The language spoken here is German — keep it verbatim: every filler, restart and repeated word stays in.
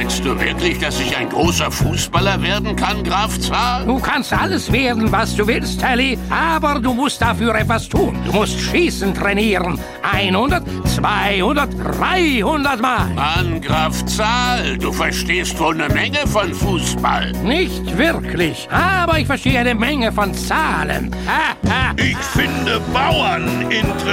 Meinst du wirklich, dass ich ein großer Fußballer werden kann, Graf Zahl? Du kannst alles werden, was du willst, Tally, aber du musst dafür etwas tun. Du musst Schießen trainieren. hundert, zweihundert, dreihundert Mal. Mann, Graf Zahl, du verstehst wohl eine Menge von Fußball. Nicht wirklich, aber ich verstehe eine Menge von Zahlen. Ha, ha. Ich finde Bauern interessant.